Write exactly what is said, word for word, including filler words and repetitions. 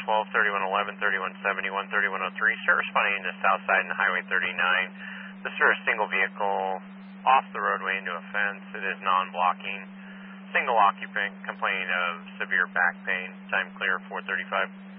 twelve, thirty-one eleven, thirty-one seventy-one, thirty-one oh three. Start responding to South Side and Highway thirty-nine. This is for a single vehicle off the roadway into a fence. It is non-blocking. Single occupant complaining of severe back pain. Time clear, four thirty-five.